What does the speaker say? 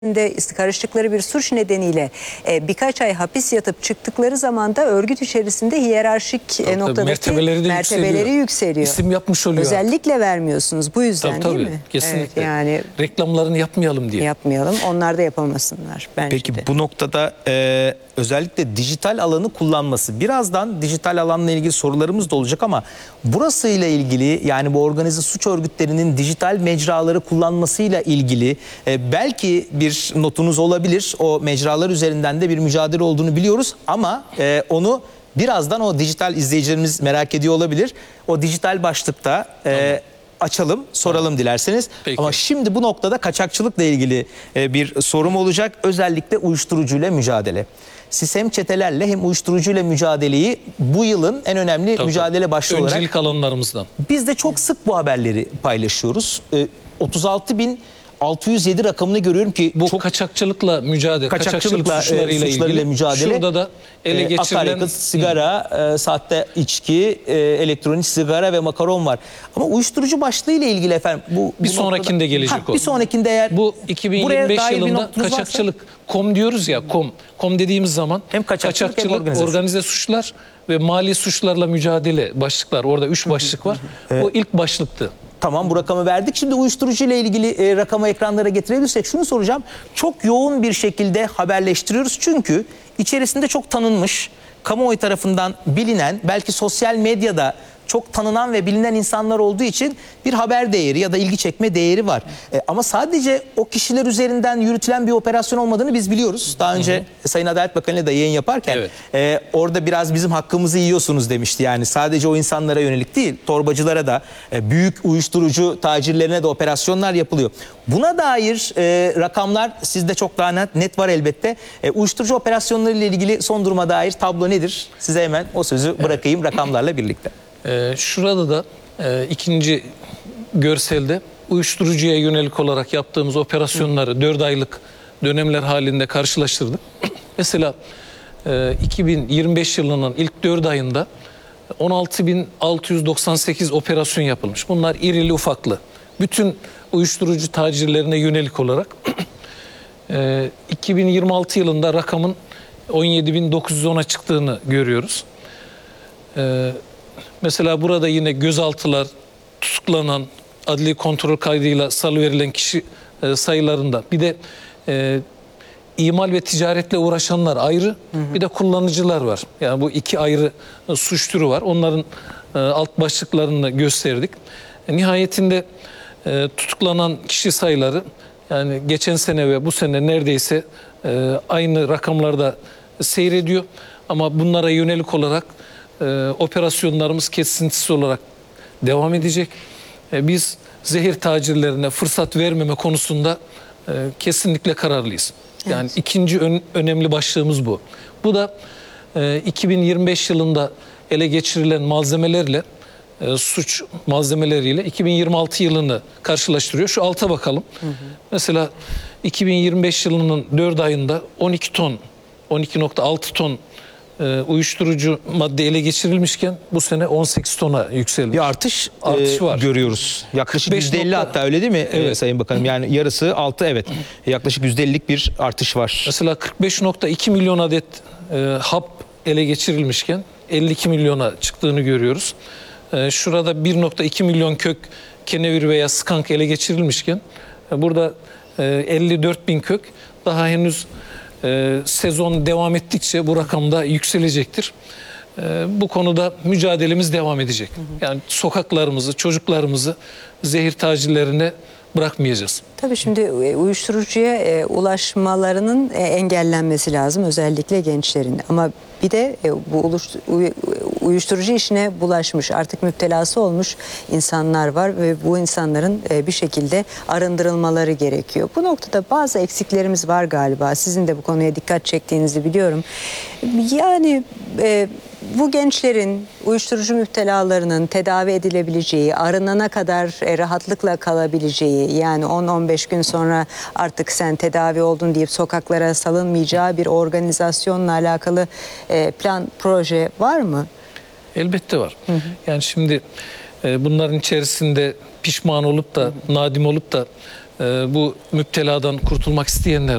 karıştıkları bir suç nedeniyle birkaç ay hapis yatıp çıktıkları zaman da örgüt içerisinde hiyerarşik noktadaki mertebeleri yükseliyor. İsim yapmış oluyor. Özellikle vermiyorsunuz bu yüzden tabii, değil mi? Kesinlikle. Evet, yani reklamlarını yapmayalım diye. Yapmayalım. Onlar da yapamasınlar bence Peki de. bu noktada özellikle dijital alanı kullanması. Birazdan dijital alanla ilgili sorularımız da olacak ama burasıyla ilgili, yani bu organize suç örgütlerinin dijital mecraları kullanmasıyla ilgili belki bir notunuz olabilir. O mecralar üzerinden de bir mücadele olduğunu biliyoruz ama onu birazdan o dijital izleyicilerimiz merak ediyor olabilir. O dijital başlıkta açalım, soralım dilerseniz. Peki. Ama şimdi bu noktada kaçakçılıkla ilgili bir sorum olacak. Özellikle uyuşturucuyla mücadele. Siz hem çetelerle hem uyuşturucuyla mücadeleyi bu yılın en önemli mücadele başlığı olarak... Öncelik alanlarımızdan. Biz de çok sık bu haberleri paylaşıyoruz. 36.607 rakamını görüyorum ki... Bu çok kaçakçılıkla mücadele, kaçakçılık suçlarıyla ilgili. Mücadele. Şurada da ele geçirilen... akaryakıt, sigara, sahte içki, elektronik sigara ve makaron var. Ama uyuşturucu başlığıyla ilgili efendim... Bir sonrakinde gelecek o. Bir sonrakinde eğer... Bu 2025 yılında kaçakçılık, KOM diyoruz ya, KOM dediğimiz zaman hem kaçakçılık hem organize suçlar ve mali suçlarla mücadele başlıklar. Orada 3 başlık var. Bu ilk başlıktı. Tamam, bu rakamı verdik. Şimdi uyuşturucu ile ilgili rakamı ekranlara getirebilirsek şunu soracağım. Çok yoğun bir şekilde haberleştiriyoruz. Çünkü içerisinde çok tanınmış, kamuoyu tarafından bilinen, belki sosyal medyada çok tanınan ve bilinen insanlar olduğu için bir haber değeri ya da ilgi çekme değeri var. Ama sadece o kişiler üzerinden yürütülen bir operasyon olmadığını biz biliyoruz. Daha önce Sayın Adalet Bakanı ile de yayın yaparken orada biraz bizim hakkımızı yiyorsunuz demişti. Yani sadece o insanlara yönelik değil, torbacılara da, büyük uyuşturucu tacirlerine de operasyonlar yapılıyor. Buna dair rakamlar sizde çok daha net var elbette. Uyuşturucu operasyonları ile ilgili son duruma dair tablo nedir? Size hemen o sözü bırakayım rakamlarla birlikte. Şurada da ikinci görselde uyuşturucuya yönelik olarak yaptığımız operasyonları 4 aylık dönemler halinde karşılaştırdık. Mesela 2025 yılının ilk 4 ayında 16.698 operasyon yapılmış. Bunlar irili ufaklı. Bütün uyuşturucu tacirlerine yönelik olarak 2026 yılında rakamın 17.910'a çıktığını görüyoruz. Mesela burada yine gözaltılar, tutuklanan, adli kontrol kaydıyla salıverilen kişi sayılarında. Bir de imal ve ticaretle uğraşanlar ayrı, bir de kullanıcılar var. Yani bu iki ayrı suç türü var. Onların alt başlıklarını gösterdik. Nihayetinde tutuklanan kişi sayıları, yani geçen sene ve bu sene neredeyse aynı rakamlarda seyrediyor. Ama bunlara yönelik olarak operasyonlarımız kesintisiz olarak devam edecek. Biz zehir tacirlerine fırsat vermeme konusunda kesinlikle kararlıyız. Yani ikinci önemli başlığımız bu. Bu da 2025 yılında ele geçirilen malzemelerle, suç malzemeleriyle 2026 yılını karşılaştırıyor. Şu alta bakalım. Mesela 2025 yılının 4 ayında 12 ton, 12.6 ton uyuştururucu madde ele geçirilmişken bu sene 18 tona yükseldi. Bir artış var. Görüyoruz. Yaklaşık %50 hatta, öyle değil mi Sayın Bakanım? Yani yarısı altı, yaklaşık %50'lik bir artış var. Mesela 45.2 milyon adet hap ele geçirilmişken 52 milyona çıktığını görüyoruz. Şurada 1.2 milyon kök kenevir veya skank ele geçirilmişken burada 54 bin kök, daha henüz sezon devam ettikçe bu rakam da yükselecektir. Bu konuda mücadelemiz devam edecek. Yani sokaklarımızı, çocuklarımızı zehir tacirlerine bırakmayacağız. Tabii şimdi uyuşturucuya ulaşmalarının engellenmesi lazım, özellikle gençlerin. Ama bir de bu uyuşturucu işine bulaşmış, artık müptelası olmuş insanlar var ve bu insanların bir şekilde arındırılmaları gerekiyor. Bu noktada bazı eksiklerimiz var galiba. Sizin de bu konuya dikkat çektiğinizi biliyorum. Yani bu gençlerin, uyuşturucu müptelalarının tedavi edilebileceği, arınana kadar rahatlıkla kalabileceği, yani 10-15 gün sonra artık sen tedavi oldun deyip sokaklara salınmayacağı bir organizasyonla alakalı plan, proje var mı? Elbette var. Yani şimdi bunların içerisinde pişman olup da, nadim olup da bu müpteladan kurtulmak isteyenler